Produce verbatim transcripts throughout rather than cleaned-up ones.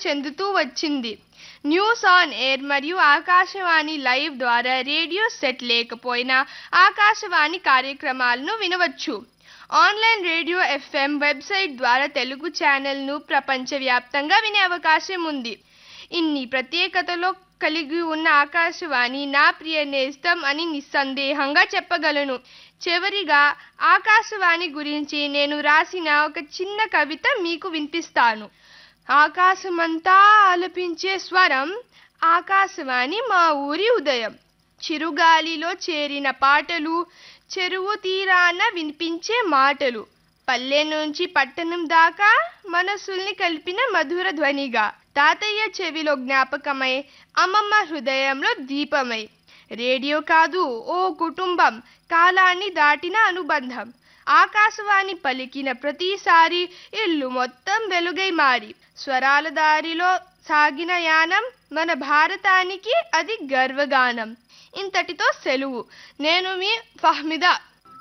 చెందుతూ వచ్చింది. News on air మరియు ఆకాశవాణి లైవ్ ద్వారా రేడియో సెట్ లేకపోయినా ఆకాశవాణి కార్యక్రమాలను వినవచ్చు. ఆన్లైన్ రేడియో, ఎఫ్ఎం, వెబ్సైట్ ద్వారా తెలుగు ఛానల్ను ప్రపంచవ్యాప్తంగా వినే అవకాశం ఉంది. ఇన్ని ప్రత్యేకతలో కలిగి ఉన్న ఆకాశవాణి నా ప్రియ నేస్తం అని నిస్సందేహంగా చెప్పగలను. చివరిగా ఆకాశవాణి గురించి నేను రాసిన ఒక చిన్న కవిత మీకు వినిపిస్తాను. ఆకాశమంతా ఆలపించే స్వరం, ఆకాశవాణి మా ఊరి ఉదయం. చిరుగాలిలో చేరిన పాటలు, చెరువు తీరాన వినిపించే మాటలు, పల్లె నుంచి పట్టణం దాకా మనసుల్ని కలిపిన మధుర ధ్వనిగా, తాతయ్య చెవిలో జ్ఞాపకమై, అమ్మమ్మ హృదయంలో దీపమై. రేడియో కాదు ఓ కుటుంబం, కాలాన్ని దాటిన అనుబంధం. ఆకాశవాణి పలికిన ప్రతిసారి ఇల్లు మొత్తం వెలుగై మారి, స్వరాల దారిలో సాగిన యానం మన భారతానికి అది గర్వగానం. ఇంతటితో సెలవు. నేను మీ ఫహ్మిదా.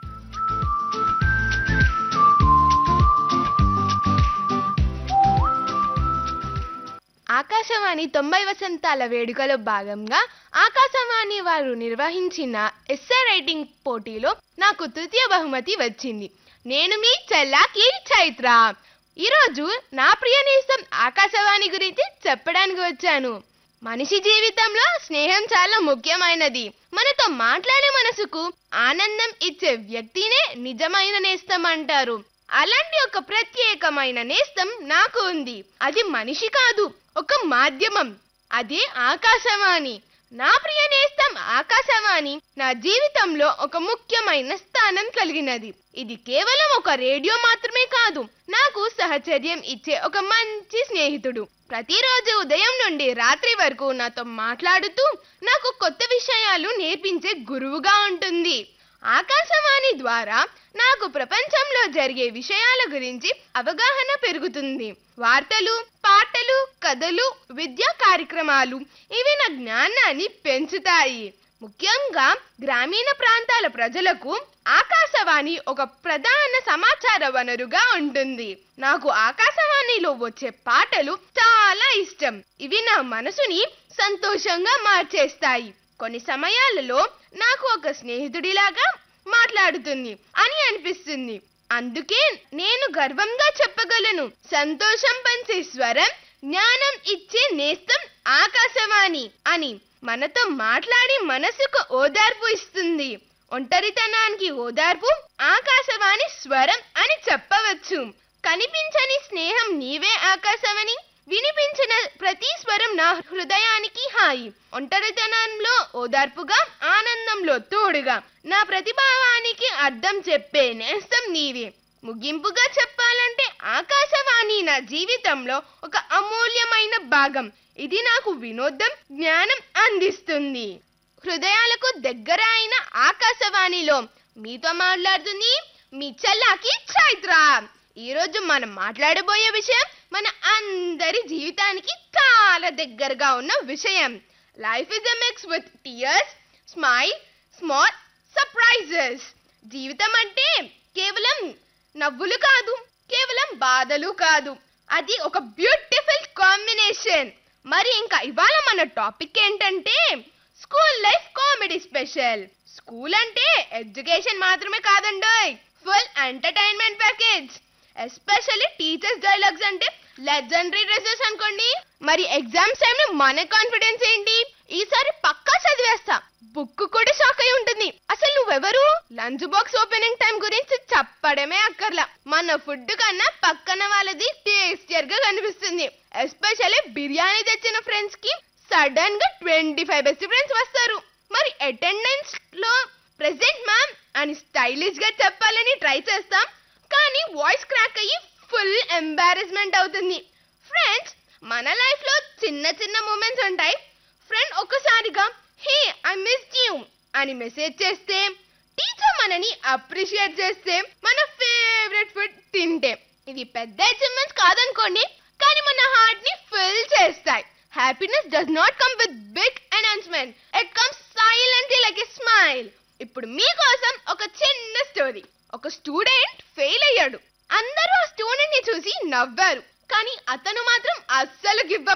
ఆకాశవాణి తొంభై వసంతాల వేడుకలో భాగంగా ఆకాశవాణి వారు నిర్వహించిన ఎస్సే రైటింగ్ పోటీలో నాకు తృతీయ బహుమతి వచ్చింది. నేను మీ చెల్లాకి చైత్ర. ఈరోజు నా ప్రియ నేస్తం ఆకాశవాణి గురించి చెప్పడానికి వచ్చాను. మనిషి జీవితంలో స్నేహం చాలా ముఖ్యమైనది. మనతో మాట్లాడే మనసుకు ఆనందం ఇచ్చే వ్యక్తినే నిజమైన నేస్తం అంటారు. అలాంటి ఒక ప్రత్యేకమైన నేస్తం నాకు ఉంది. అది మనిషి కాదు, ఒక మాధ్యమం. అదే ఆకాశవాణి. నా ప్రియ నేస్తం ఆకాశవాణి నా జీవితంలో ఒక ముఖ్యమైన స్థానం కలిగినది. ఇది కేవలం ఒక రేడియో మాత్రమే కాదు, నాకు సహచర్యం ఇచ్చే ఒక మంచి స్నేహితుడు. ప్రతిరోజు ఉదయం నుండి రాత్రి వరకు నాతో మాట్లాడుతూ నాకు కొత్త విషయాలు నేర్పించే గురువుగా ఉంటుంది. ఆకాశవాణి ద్వారా నాకు ప్రపంచంలో జరిగే విషయాల గురించి అవగాహన పెరుగుతుంది. వార్తలు, పాటలు, కథలు, విద్యా కార్యక్రమాలు ఇవి నా జ్ఞానాన్ని పెంచుతాయి. ముఖ్యంగా గ్రామీణ ప్రాంతాల ప్రజలకు ఆకాశవాణి ఒక ప్రధాన సమాచార వనరుగా ఉంటుంది. నాకు ఆకాశవాణిలో వచ్చే పాటలు చాలా ఇష్టం. ఇవి నా మనసుని సంతోషంగా మార్చేస్తాయి. కొన్ని సమయాలలో నాకు ఒక స్నేహితుడిలాగా మాట్లాడుతుంది అని అనిపిస్తుంది. అందుకే నేను గర్వంగా చెప్పగలను, సంతోషం పంచే స్వరం, జ్ఞానం ఇచ్చే నేస్తం ఆకాశవాణి అని. మనతో మాట్లాడి మనసుకు ఓదార్పు ఇస్తుంది. ఒంటరితనానికి ఓదార్పు ఆకాశవాణి స్వరం అని చెప్పవచ్చు. కనిపించని స్నేహం నీవే ఆకాశవాణి, వినిపించిన ప్రతి స్వరం నా హృదయానికి హాయి. ఒంటరితనంలో ఓదార్పుగా, ఆనందంలో తోడుగా, నా ప్రతిభావానికి అర్థం చెప్పే నేస్తం నీవే. ముగింపుగా చెప్పాలంటే ఆకాశవాణి నా జీవితంలో ఒక అమూల్యమైన భాగం. ఇది నాకు వినోదం, జ్ఞానం అందిస్తుంది. హృదయాలకు దగ్గర అయిన ఆకాశవాణిలో మీతో మాట్లాడుతుంది మీ చెల్లాకి చైత్ర. ఈ రోజు మనం మాట్లాడబోయే విషయం మన అందరి జీవితానికి చాలా దగ్గరగా ఉన్న విషయం. Life is a mix with tears, smile, small surprises. జీవితం అంటే కేవలం నవ్వులు కాదు, కేవలం బాధలు కాదు. అది ఒక బ్యూటిఫుల్ కాంబినేషన్. మరి ఇంకా ఇవాళ మన టాపిక్ ఏంటంటే school life comedy special. School అంటే ఎడ్యుకేషన్ మాత్రమే కాదండోయ్, full entertainment package. Especially teachers dialogues అంటే లెజెండరీ డ్రెస్సెస్ అనుకోండి. మరి ఎగ్జామ్స్ టైంలో మన కాన్ఫిడెన్స్ ఏంటి? ఈసారి పక్కా చదివేస్తా. బుక్ కూడా షాక్ అయి ఉంటుంది. అసలు నువ్వెవరు? లంచ్ బాక్స్ ఓపెనింగ్ టైం గురించి చెప్పడమే అక్కర్లా. మన ఫుడ్ కన్నా పక్కన వాళ్ళది టేస్టియర్ గా కనిపిస్తుంది. ఎస్పెషల్లీ బిర్యానీ తెచ్చిన ఫ్రెండ్స్ కి సడన్ గా ట్వంటీ ఫైవ్ బెస్ట్ ఫ్రెండ్స్ వస్తారు. మరి అటెండెన్స్ లో ప్రెసెంట్ మ్యామ్ అని స్టైలిష్ గా చెప్పాలని ట్రై చేస్తాం, కానీ వాయిస్ క్రాక్ అయ్యి ఫుల్ ఎంబారెస్మెంట్ అవుతుంది. ఫ్రెండ్స్, మన లైఫ్ లో చిన్న చిన్న మూమెంట్స్ ఉంటాయి. ఫ్రెండ్ ఒక్కసారిగా హే ఐ మిస్డ్ యూ అని మెసేజ్ చేస్తే, టీచర్ మనని అప్రిషియేట్ చేస్తే, మన ఫేవరెట్ ఫుడ్ తింటే, ఇవి పెద్ద అచీవ్మెంట్స్ కాదనుకోండి, కానీ మన హార్ట్ ని ఫిల్ చేస్తాయి. Happiness does not come with big announcement, it comes silently like a smile. ఇప్పుడు మీకోసం ఒక చిన్న స్టోరీ. ఒక స్టూడెంట్ ఫెయిల్ అయ్యాడు. అందరూ ఆ స్టూడెంట్ ని చూసి నవ్వారు, కానీ అతను మాత్రం అస్సలు గివ్